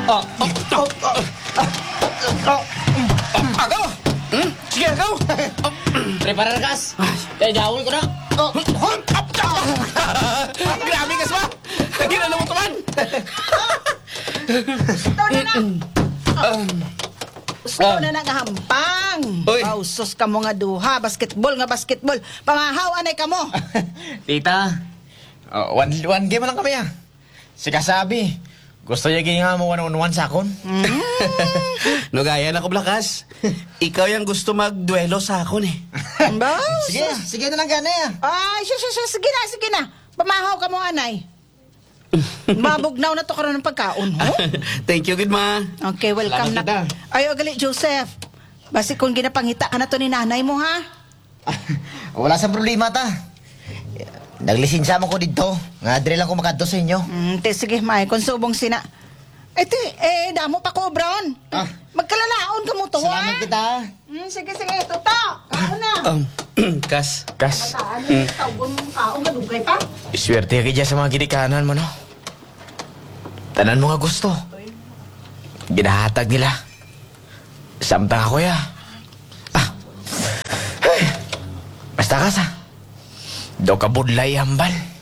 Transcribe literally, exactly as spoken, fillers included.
Oh, oh, oh, oh, oh, Agaw! Hmm? Sige, agaw! Preparar kas. Kaya gawin ko na. Oh, oh, Grabe kas ba? Ginala mo taman! Gusto na na. Gusto na na nga hampang. Uy. Pausos ka mo nga duha. Basketball nga basketball. Pamahaw anay ka mo. Tita, oh, one, one game lang kami ah. Si Kasabi, gusto niya nga mo one-on-one sa akon. No, gaya na ko, Blakas. Ikaw yung gusto magduelo sa akon eh. Ba? Sige, sige na lang gana ah. Ay, sus, sus, sus, sige na, sige na. Pamahaw ka mo anay. Mabugnaw na to karon ng pagkaon, ho? Thank you, good ma. Okay, welcome Salamat, na. Ay, gali, Joseph. Basi kung ginapangita ka na to ni nanay mo, ha? Wala sa problema ta. Naglisinsa mo ko dito. Nga adre lang ko makadto sa inyo. Mm, te, sige, may konsubong sina. Eh, te, eh, damo pa ko, Brown. Ah. Magkalalaon ka mo to, Salamat ha? kita. Mm, sige, sige, tuto. Ako na. Um, Kas. Kas, Mataan, mm. Tawgon mong kaong galugay pa. swerte ka dyan sa mga ginikanan mo, no? Tanan mo nga gusto. Ginahatag nila. Samtang ako ya. Ah. Ay. Basta ka sa. Daw ka budlay hambal.